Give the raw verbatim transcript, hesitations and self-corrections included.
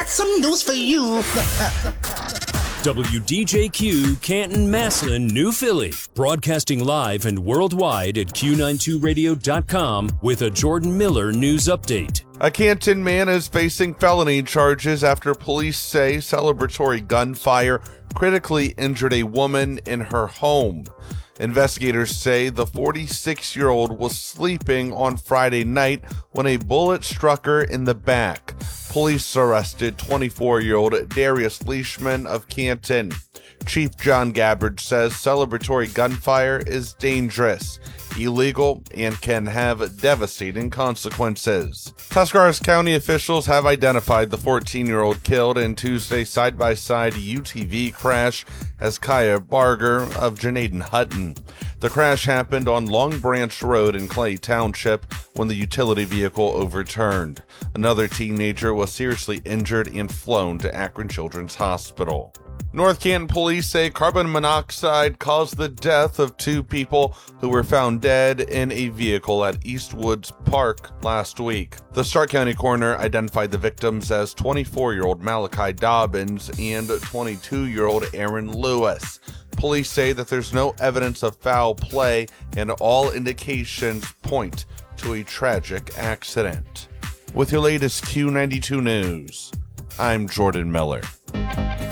got some news for you. W D J Q, Canton, Massillon, New Philly. Broadcasting live and worldwide at Q ninety-two radio dot com with a Jordan Miller news update. A Canton man is facing felony charges after police say celebratory gunfire critically injured a woman in her home. Investigators say the forty-six-year-old was sleeping on Friday night when a bullet struck her in the back. Police arrested twenty-four-year-old Darius Leishman of Canton. Chief John Gabbard says celebratory gunfire is dangerous, illegal, and can have devastating consequences. Tuscarawas County officials have identified the fourteen-year-old killed in Tuesday's side-by-side U T V crash as Kaya Barger of Janaden Hutton. The crash happened on Long Branch Road in Clay Township when the utility vehicle overturned. Another teenager was seriously injured and flown to Akron Children's Hospital. North Canton police say carbon monoxide caused the death of two people who were found dead in a vehicle at Eastwoods Park last week. The Stark County coroner identified the victims as twenty-four-year-old Malachi Dobbins and twenty-two-year-old Aaron Lewis. Police say that there's no evidence of foul play and all indications point to a tragic accident. With your latest Q ninety-two news, I'm Jordan Miller.